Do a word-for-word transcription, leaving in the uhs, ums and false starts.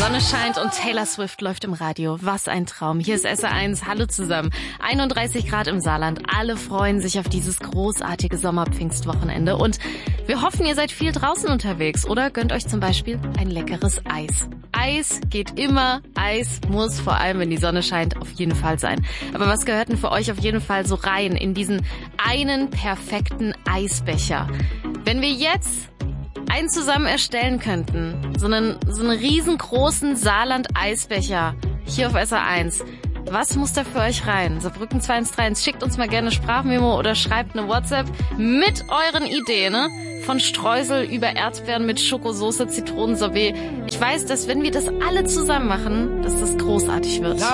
Sonne scheint und Taylor Swift läuft im Radio. Was ein Traum. Hier ist S R eins. Hallo zusammen. einunddreißig Grad im Saarland. Alle freuen sich auf dieses großartige Sommerpfingstwochenende. Und wir hoffen, ihr seid viel draußen unterwegs oder gönnt euch zum Beispiel ein leckeres Eis. Eis geht immer. Eis muss, vor allem wenn die Sonne scheint, auf jeden Fall sein. Aber was gehört denn für euch auf jeden Fall so rein in diesen einen perfekten Eisbecher? Wenn wir jetzt einen zusammen erstellen könnten, so einen, so einen riesengroßen Saarland-Eisbecher hier auf S R eins. Was muss da für euch rein? Saarbrücken zwei eins drei eins, schickt uns mal gerne eine Sprachmemo oder schreibt eine WhatsApp mit euren Ideen, ne? Von Streusel über Erdbeeren mit Schokosoße, Zitronensorbet. Ich weiß, dass wenn wir das alle zusammen machen, dass das großartig wird.